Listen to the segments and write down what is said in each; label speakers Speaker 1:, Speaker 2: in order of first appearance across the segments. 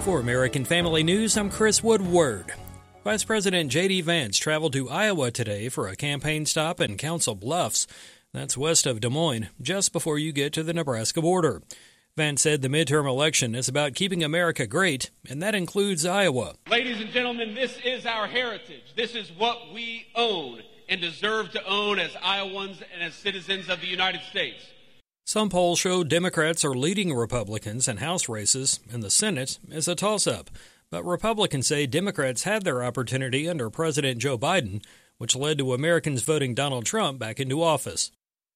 Speaker 1: For American Family News, I'm Chris Woodward. Vice President J.D. Vance traveled to Iowa today for a campaign stop in Council Bluffs. That's west of Des Moines, just before you get to the Nebraska border. Vance said the midterm election is about keeping America great, and that includes Iowa.
Speaker 2: Ladies and gentlemen, this is our heritage. This is what we own and deserve to own as Iowans and as citizens of the United States.
Speaker 1: Some polls show Democrats are leading Republicans in House races, and the Senate is a toss-up. But Republicans say Democrats had their opportunity under President Joe Biden, which led to Americans voting Donald Trump back into office.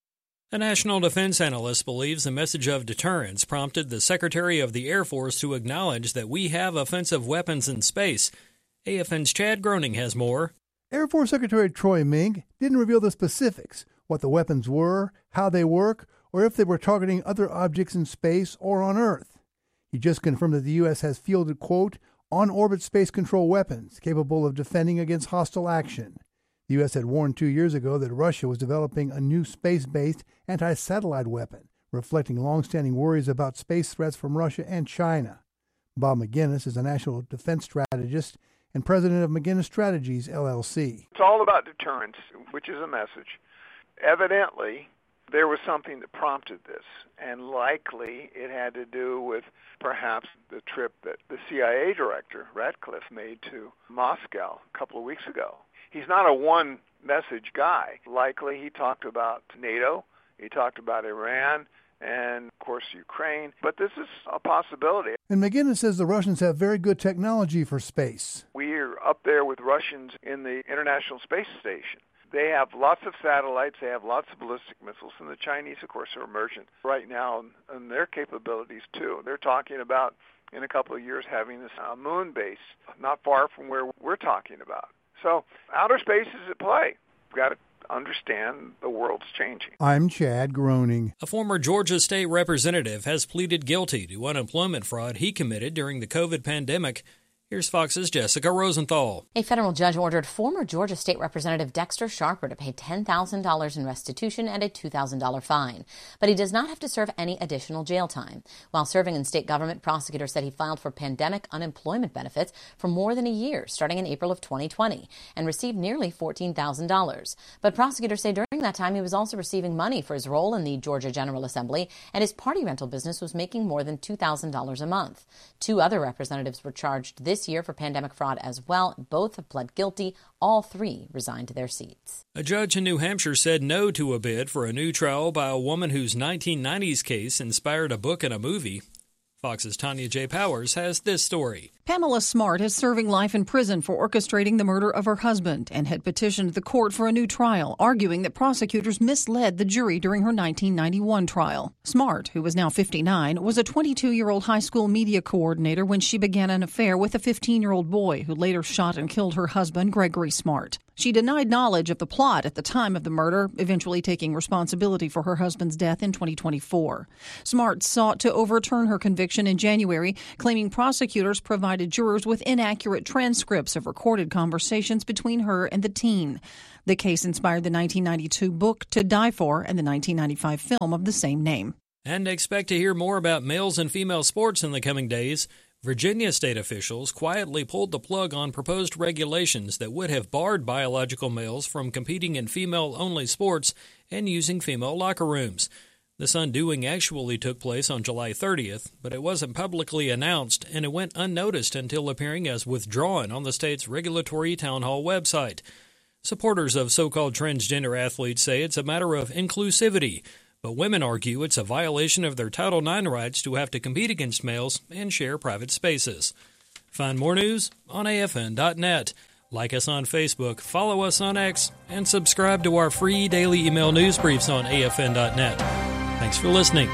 Speaker 1: A national defense analyst believes the message of deterrence prompted the Secretary of the Air Force to acknowledge that we have offensive weapons in space. AFN's Chad Groening has more.
Speaker 3: Air Force Secretary Troy Mink didn't reveal the specifics, what the weapons were, how they work, or if they were targeting other objects in space or on Earth. He just confirmed that the U.S. has fielded, quote, on-orbit space control weapons capable of defending against hostile action. The U.S. had warned 2 years ago that Russia was developing a new space-based anti-satellite weapon, reflecting long-standing worries about space threats from Russia and China. Bob McGinnis is a national defense strategist and president of McGinnis Strategies, LLC.
Speaker 4: It's all about deterrence, which is a message. Evidently, there was something that prompted this, and likely it had to do with perhaps the trip that the CIA director, Ratcliffe, made to Moscow a couple of weeks ago. He's not a one-message guy. Likely he talked about NATO, he talked about Iran, and, of course, Ukraine. But this is a possibility.
Speaker 3: And McGinnis says the Russians have very good technology for space.
Speaker 4: We're up there with Russians in the International Space Station. They have lots of satellites, they have lots of ballistic missiles, and the Chinese, of course, are emergent right now in their capabilities, too. They're talking about, in a couple of years, having this moon base not far from where we're talking about. So outer space is at play. We've got to understand the world's changing.
Speaker 3: I'm Chad Groening.
Speaker 1: A former Georgia state representative has pleaded guilty to unemployment fraud he committed during the COVID pandemic. Here's Fox's Jessica Rosenthal.
Speaker 5: A federal judge ordered former Georgia State Representative Dexter Sharper to pay $10,000 in restitution and a $2,000 fine. But he does not have to serve any additional jail time. While serving in state government, prosecutors said he filed for pandemic unemployment benefits for more than a year, starting in April of 2020, and received nearly $14,000. But prosecutors say during that time he was also receiving money for his role in the Georgia General Assembly, and his party rental business was making more than $2,000 a month. Two other representatives were charged this year for pandemic fraud as well. Both have pled guilty. All three resigned to their seats.
Speaker 1: A judge in New Hampshire said no to a bid for a new trial by a woman whose 1990s case inspired a book and a movie. Fox's Tanya J. Powers has this story.
Speaker 6: Pamela Smart is serving life in prison for orchestrating the murder of her husband and had petitioned the court for a new trial, arguing that prosecutors misled the jury during her 1991 trial. Smart, who is now 59, was a 22-year-old high school media coordinator when she began an affair with a 15-year-old boy who later shot and killed her husband, Gregory Smart. She denied knowledge of the plot at the time of the murder, eventually taking responsibility for her husband's death in 2024. Smart sought to overturn her conviction in January, claiming prosecutors provided jurors with inaccurate transcripts of recorded conversations between her and the teen. The case inspired the 1992 book To Die For and the 1995 film of the same name.
Speaker 1: And expect to hear more about males and female sports in the coming days. Virginia state officials quietly pulled the plug on proposed regulations that would have barred biological males from competing in female-only sports and using female locker rooms. This undoing actually took place on July 30th, but it wasn't publicly announced, and it went unnoticed until appearing as withdrawn on the state's regulatory town hall website. Supporters of so-called transgender athletes say it's a matter of inclusivity, but women argue it's a violation of their Title IX rights to have to compete against males and share private spaces. Find more news on AFN.net. Like us on Facebook, follow us on X, and subscribe to our free daily email news briefs on AFN.net. Thanks for listening.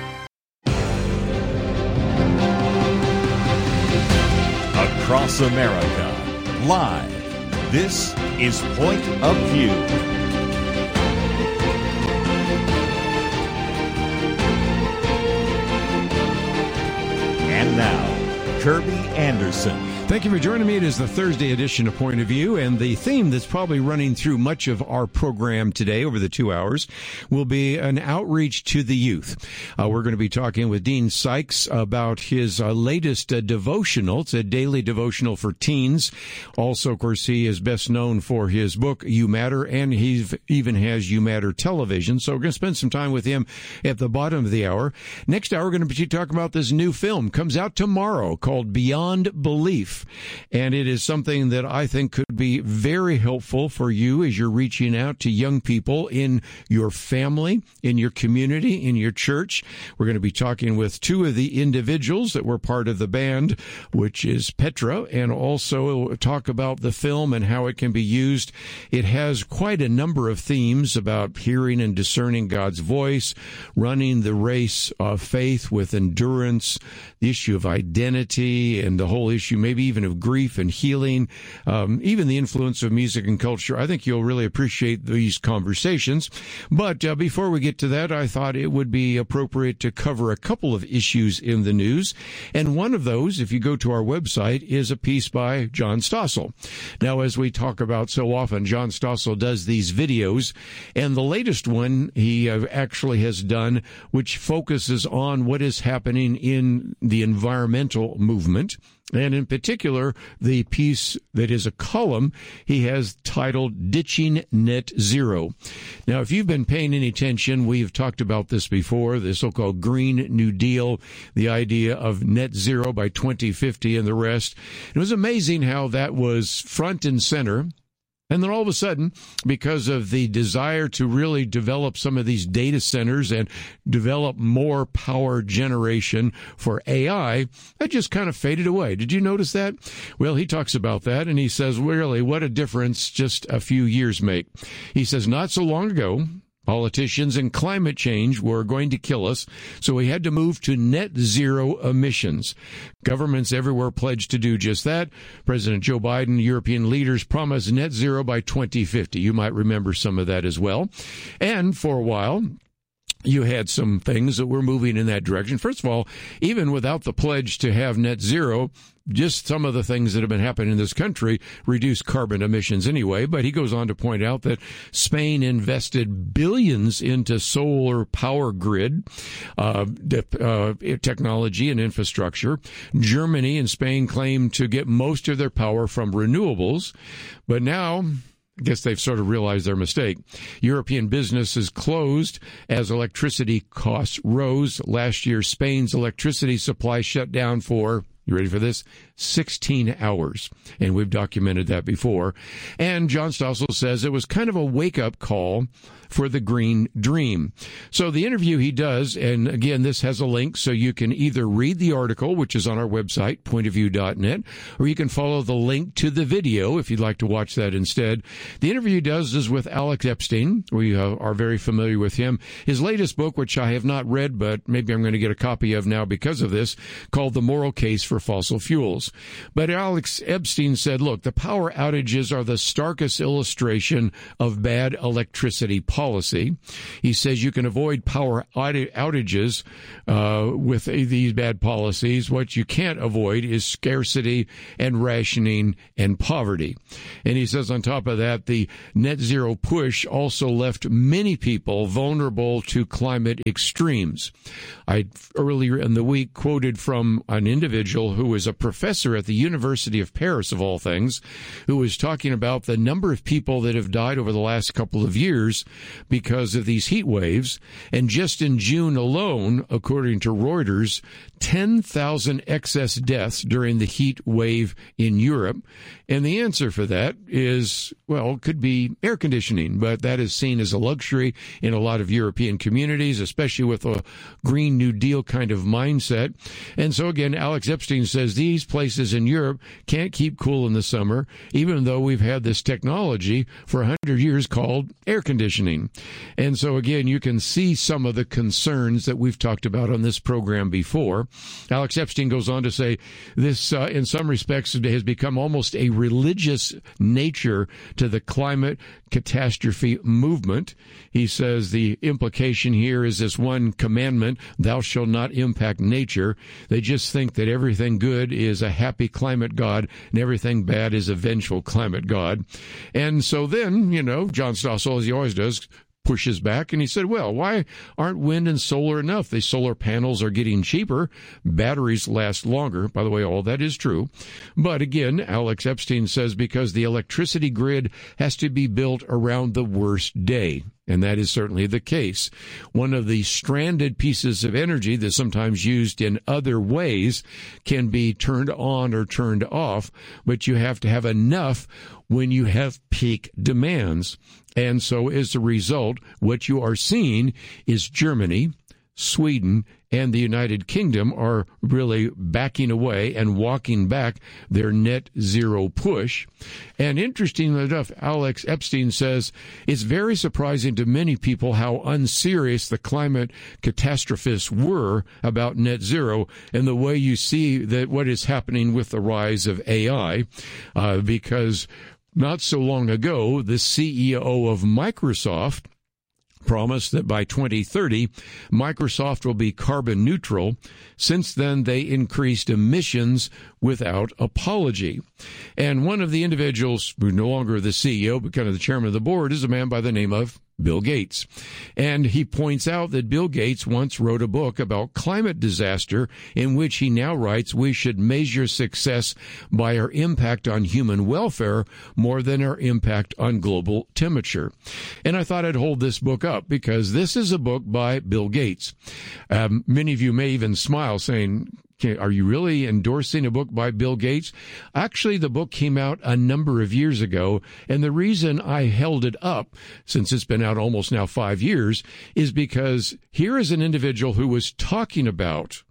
Speaker 7: Across America, live, this is Point of View. And now, Kirby Anderson.
Speaker 8: Thank you for joining me. It is the Thursday edition of Point of View, and the theme that's probably running through much of our program today over the 2 hours will be an outreach to the youth. We're going to be talking with Dean Sykes about his latest devotional. It's a daily devotional for teens. Also, of course, he is best known for his book, You Matter, and he even has You Matter Television. So we're going to spend some time with him at the bottom of the hour. Next hour, we're going to be talking about this new film. Comes out tomorrow called Beyond Belief. And it is something that I think could be very helpful for you as you're reaching out to young people in your family, in your community, in your church. We're going to be talking with two of the individuals that were part of the band, which is Petra, and also talk about the film and how it can be used. It has quite a number of themes about hearing and discerning God's voice, running the race of faith with endurance, the issue of identity, and the whole issue maybe even of grief and healing, even the influence of music and culture. I think you'll really appreciate these conversations. But before we get to that, I thought it would be appropriate to cover a couple of issues in the news. And one of those, if you go to our website, is a piece by John Stossel. Now, as we talk about so often, John Stossel does these videos, and the latest one he actually has done, which focuses on what is happening in the environmental movement. And in particular, the piece that is a column he has titled Ditching Net Zero. Now, if you've been paying any attention, we've talked about this before, the so-called Green New Deal, the idea of net zero by 2050 and the rest. It was amazing how that was front and center. And then all of a sudden, because of the desire to really develop some of these data centers and develop more power generation for AI, that just kind of faded away. Did you notice that? Well, he talks about that, and he says, really, what a difference just a few years make. He says, not so long ago, politicians and climate change were going to kill us, so we had to move to net zero emissions. Governments everywhere pledged to do just that. President Joe Biden, European leaders promised net zero by 2050. You might remember some of that as well. And for a while, you had some things that were moving in that direction. First of all, even without the pledge to have net zero, just some of the things that have been happening in this country reduce carbon emissions anyway. But he goes on to point out that Spain invested billions into solar power grid technology and infrastructure. Germany and Spain claim to get most of their power from renewables. But now, I guess they've sort of realized their mistake. European businesses closed as electricity costs rose. Last year, Spain's electricity supply shut down for, you ready for this? 16 hours. And we've documented that before. And John Stossel says it was kind of a wake-up call for the green dream. So the interview he does, and again, this has a link, so you can either read the article, which is on our website, pointofview.net, or you can follow the link to the video if you'd like to watch that instead. The interview he does is with Alex Epstein. We are very familiar with him. His latest book, which I have not read, but maybe I'm going to get a copy of now because of this, called The Moral Case for Fossil Fuels. But Alex Epstein said, look, the power outages are the starkest illustration of bad electricity policy. He says you can avoid power outages with these bad policies. What you can't avoid is scarcity and rationing and poverty. And he says on top of that, the net zero push also left many people vulnerable to climate extremes. I earlier in the week quoted from an individual who was a professor at the University of Paris, of all things, who was talking about the number of people that have died over the last couple of years because of these heat waves. And just in June alone, according to Reuters, 10,000 excess deaths during the heat wave in Europe. And the answer for that is, well, it could be air conditioning, but that is seen as a luxury in a lot of European communities, especially with a Green New Deal kind of mindset. And so again, Alex Epstein says these places in Europe can't keep cool in the summer, even though we've had this technology for 100 years called air conditioning. And so again, you can see some of the concerns that we've talked about on this program before. Alex Epstein goes on to say this, in some respects, has become almost a religious nature to the climate catastrophe movement. He says the implication here is this one commandment, thou shalt not impact nature. They just think that everything good is a happy climate god, and everything bad is a vengeful climate god. And so then, John Stossel, as he always does, pushes back, and he said, well, why aren't wind and solar enough? The solar panels are getting cheaper. Batteries last longer. By the way, all that is true. But again, Alex Epstein says because the electricity grid has to be built around the worst day. And that is certainly the case. One of the stranded pieces of energy that's sometimes used in other ways can be turned on or turned off, but you have to have enough when you have peak demands. And so as a result, what you are seeing is Germany, Sweden, and the United Kingdom are really backing away and walking back their net zero push. And interestingly enough, Alex Epstein says it's very surprising to many people how unserious the climate catastrophists were about net zero and the way you see that what is happening with the rise of AI, because not so long ago, the CEO of Microsoft promised that by 2030, Microsoft will be carbon neutral. Since then, they increased emissions without apology. And one of the individuals, who's no longer the CEO, but kind of the chairman of the board, is a man by the name of Bill Gates. And he points out that Bill Gates once wrote a book about climate disaster in which he now writes we should measure success by our impact on human welfare more than our impact on global temperature. And I thought I'd hold this book up because this is a book by Bill Gates. Many of you may even smile saying, are you really endorsing a book by Bill Gates? Actually, the book came out a number of years ago, and the reason I held it up, since it's been out almost now 5 years, is because here is an individual who was talking about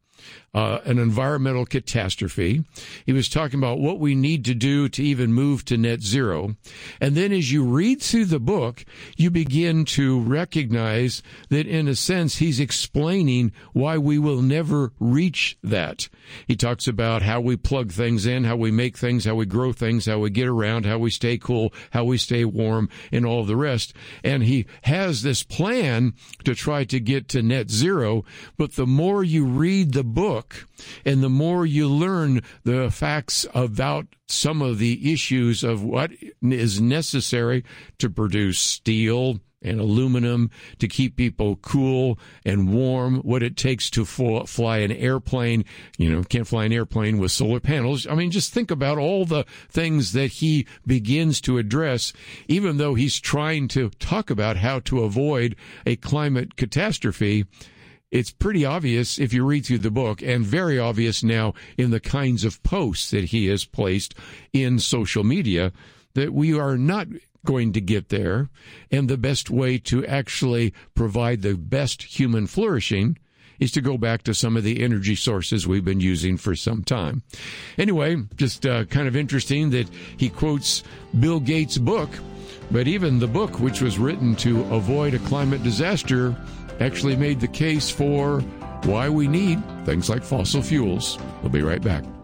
Speaker 8: an environmental catastrophe. He was talking about what we need to do to even move to net zero. And then as you read through the book, you begin to recognize that in a sense, he's explaining why we will never reach that. He talks about how we plug things in, how we make things, how we grow things, how we get around, how we stay cool, how we stay warm, and all of the rest. And he has this plan to try to get to net zero, but the more you read the book, and the more you learn the facts about some of the issues of what is necessary to produce steel and aluminum, to keep people cool and warm, what it takes to fly an airplane. Can't fly an airplane with solar panels. I mean, just think about all the things that he begins to address, even though he's trying to talk about how to avoid a climate catastrophe. It's pretty obvious if you read through the book, and very obvious now in the kinds of posts that he has placed in social media, that we are not going to get there. And the best way to actually provide the best human flourishing is to go back to some of the energy sources we've been using for some time. Anyway, just kind of interesting that he quotes Bill Gates' book, but even the book, which was written to avoid a climate disaster, actually made the case for why we need things like fossil fuels. We'll be right back.